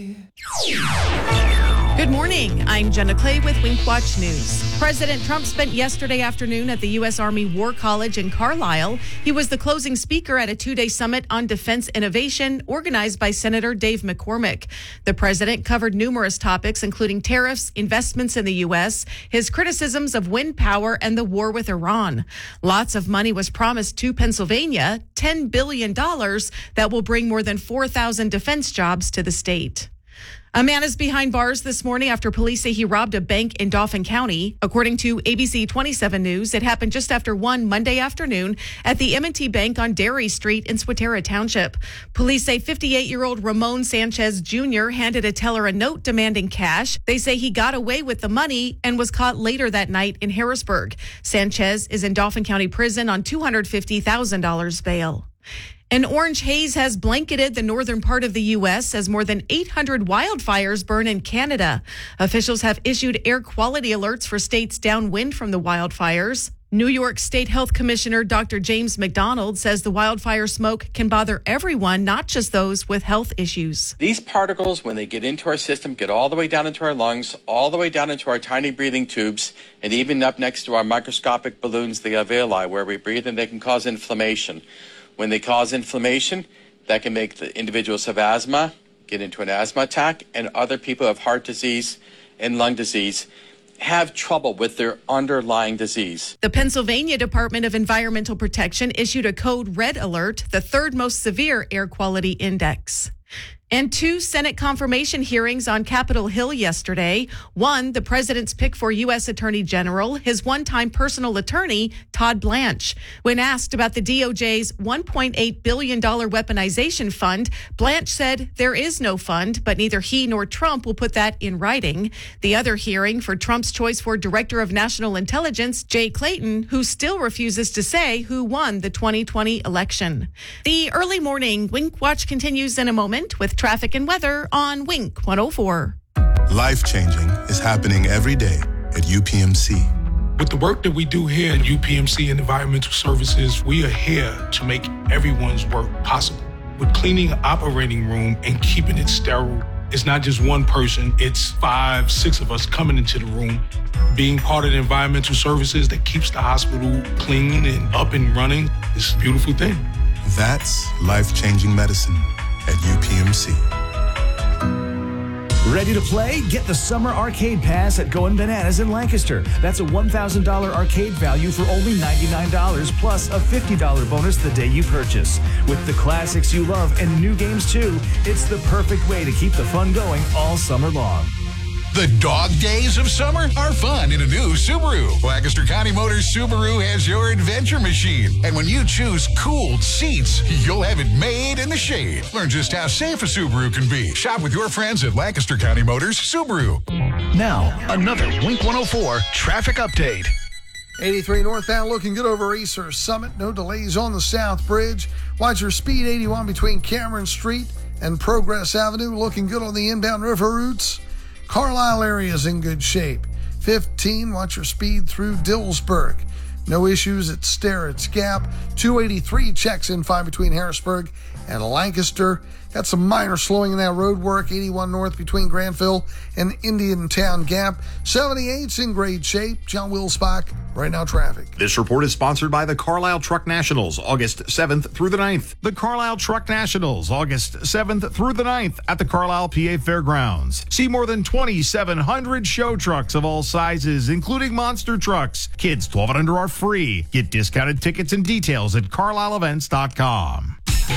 Good morning. I'm Jenna Clay with Wink Watch News. President Trump spent yesterday afternoon at the U.S. Army War College in Carlisle. He was the closing speaker at a two-day summit on defense innovation organized by Senator Dave McCormick. The president covered numerous topics, including tariffs, investments in the U.S., his criticisms of wind power, and the war with Iran. Lots of money was promised to Pennsylvania, $10 billion that will bring more than 4,000 defense jobs to the state. A man is behind bars this morning after police say he robbed a bank in Dauphin County. According to ABC 27 News, it happened just after 1 Monday afternoon at the M&T Bank on Dairy Street in Swatara Township. Police say 58-year-old Ramon Sanchez Jr. handed a teller a note demanding cash. They say he got away with the money and was caught later that night in Harrisburg. Sanchez is in Dauphin County Prison on $250,000 bail. An orange haze has blanketed the northern part of the U.S. as more than 800 wildfires burn in Canada. Officials have issued air quality alerts for states downwind from the wildfires. New York State Health Commissioner Dr. James McDonald says the wildfire smoke can bother everyone, not just those with health issues. These particles, when they get into our system, get all the way down into our lungs, all the way down into our tiny breathing tubes, and even up next to our microscopic balloons, the alveoli, where we breathe, and they can cause inflammation. When they cause inflammation, that can make the individuals have asthma, get into an asthma attack, and other people who have heart disease and lung disease have trouble with their underlying disease. The Pennsylvania Department of Environmental Protection issued a code red alert, the third most severe air quality index. And 2 Senate confirmation hearings on Capitol Hill yesterday. One, the president's pick for U.S. Attorney General, his one-time personal attorney, Todd Blanche. When asked about the DOJ's $1.8 billion weaponization fund, Blanche said there is no fund, but neither he nor Trump will put that in writing. The other hearing for Trump's choice for Director of National Intelligence, Jay Clayton, who still refuses to say who won the 2020 election. The early morning Wink Watch continues in a moment with traffic and weather on Wink 104. Life-changing is happening every day at UPMC. With the work that we do here at UPMC and Environmental Services, we are here to make everyone's work possible. With cleaning an operating room and keeping it sterile, it's not just one person, it's 5, 6 of us coming into the room, being part of the environmental services that keeps the hospital clean and up and running. It's a beautiful thing. That's life-changing medicine at UPMC. Ready to play? Get the Summer Arcade Pass at Goin' Bananas in Lancaster. That's a $1,000 arcade value for only $99 plus a $50 bonus the day you purchase. With the classics you love and new games too, it's the perfect way to keep the fun going all summer long. The dog days of summer are fun in a new Subaru. Lancaster County Motors Subaru has your adventure machine. And when you choose cooled seats, you'll have it made in the shade. Learn just how safe a Subaru can be. Shop with your friends at Lancaster County Motors Subaru. Now, another Wink 104 traffic update. 83 northbound looking good over Easter Summit. No delays on the South Bridge. Watch your speed 81 between Cameron Street and Progress Avenue. Looking good on the inbound river routes. Carlisle area is in good shape. 15, watch your speed through Dillsburg. No issues at Sterrett's Gap. 283 checks in fine between Harrisburg and Lancaster. Got some minor slowing in that road work. 81 north between Granville and Indiantown Gap. 78's in great shape. John Wilsbach, right now traffic. This report is sponsored by the Carlisle Truck Nationals, August 7th through the 9th. The Carlisle Truck Nationals, August 7th through the 9th at the Carlisle, PA Fairgrounds. See more than 2,700 show trucks of all sizes, including monster trucks. Kids 12 and under are free. Get discounted tickets and details at carlisleevents.com.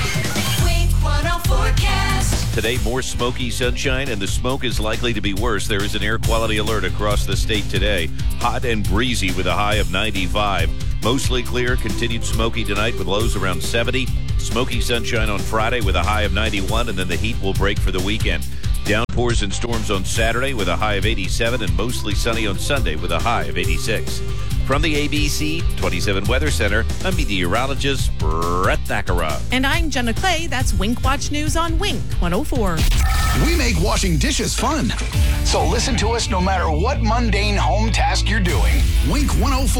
Today, more smoky sunshine, and the smoke is likely to be worse. There is an air quality alert across the state today. Hot and breezy with a high of 95. Mostly clear, continued smoky tonight with lows around 70. Smoky sunshine on Friday with a high of 91, and then the heat will break for the weekend. Downpours and storms on Saturday with a high of 87, and mostly sunny on Sunday with a high of 86. From the ABC 27 Weather Center, I'm meteorologist Brett Thakara. And I'm Jenna Clay. That's Wink Watch News on Wink 104. We make washing dishes fun. So listen to us no matter what mundane home task you're doing. Wink 104.